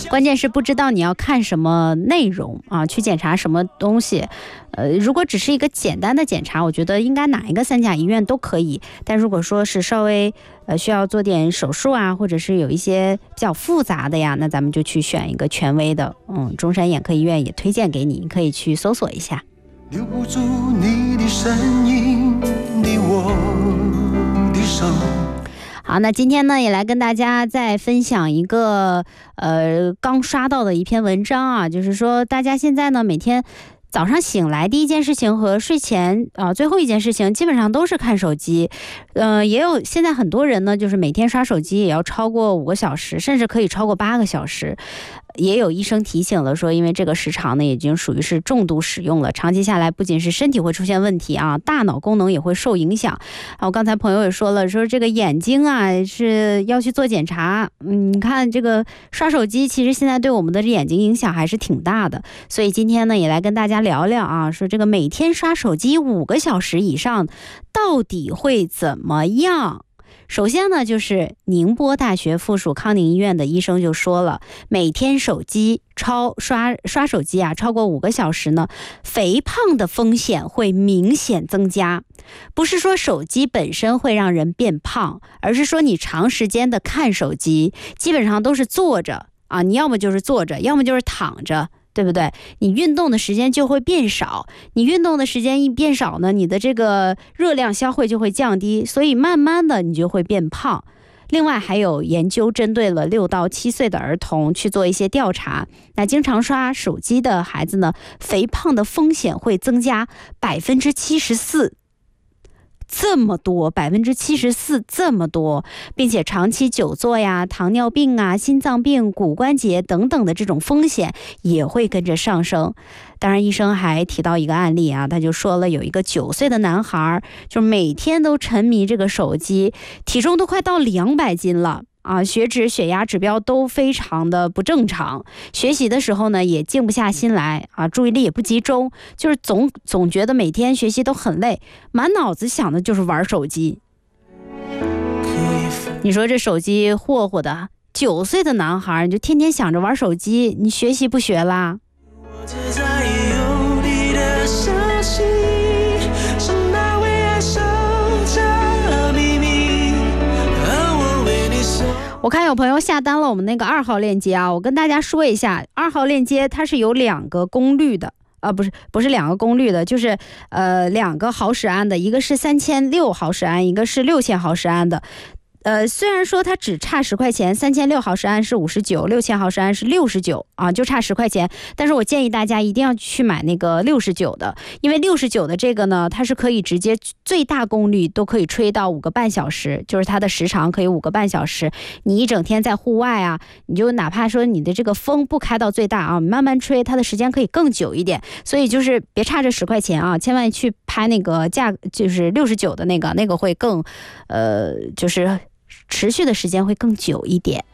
关键是不知道你要看什么内容啊，去检查什么东西。如果只是一个简单的检查，我觉得应该哪一个3甲医院都可以。但如果说是稍微需要做点手术啊，或者是有一些比较复杂的呀，那咱们就去选一个权威的。中山眼科医院也推荐给你，可以去搜索一下。 留不住你的身影，你我的手。 好，那今天呢也来跟大家再分享一个刚刷到的一篇文章啊，就是说大家现在呢每天早上醒来第一件事情和睡前最后一件事情基本上都是看手机。也有现在很多人呢就是每天刷手机也要超过5个小时，甚至可以超过8个小时。也有医生提醒了说，因为这个时长呢已经属于是重度使用了，长期下来不仅是身体会出现问题啊，大脑功能也会受影响。我刚才朋友也说了，说这个眼睛啊是要去做检查。你看这个刷手机其实现在对我们的眼睛影响还是挺大的，所以今天呢也来跟大家聊聊啊，说这个每天刷手机5个小时以上到底会怎么样。首先呢，就是宁波大学附属康宁医院的医生就说了，每天刷手机啊超过5个小时呢，肥胖的风险会明显增加。不是说手机本身会让人变胖，而是说你长时间的看手机，基本上都是坐着啊，你要么就是坐着，要么就是躺着，对不对？你运动的时间就会变少，你运动的时间一变少呢，你的这个热量消费就会降低，所以慢慢的你就会变胖。另外还有研究针对了6到7岁的儿童去做一些调查，那经常刷手机的孩子呢，肥胖的风险会增加74%。这么多，74%这么多，并且长期久坐呀、糖尿病啊、心脏病、骨关节等等的这种风险也会跟着上升。当然医生还提到一个案例啊，他就说了有一个9岁的男孩，就每天都沉迷这个手机，体重都快到200斤了啊，血脂血压指标都非常的不正常，学习的时候呢也静不下心来啊，注意力也不集中，就是总觉得每天学习都很累，满脑子想的就是玩手机。你说这手机霍霍的，9岁的男孩你就天天想着玩手机，你学习不学啦？我看有朋友下单了我们那个2号链接啊，我跟大家说一下，2号链接它是有2个功率的。不是2个功率的，就是2个毫时安的，一个是3600毫时安，一个是6000毫时安的。虽然说它只差10块钱，3600毫时安是59，6000毫时安是69啊，就差10块钱。但是我建议大家一定要去买那个69的，因为69的这个呢，它是可以直接最大功率都可以吹到5个半小时，就是它的时长可以5个半小时。你一整天在户外啊，你就哪怕说你的这个风不开到最大啊，慢慢吹，它的时间可以更久一点。所以就是别差这10块钱啊，千万去拍那个就是69的那个会更就是持续的时间会更久一点。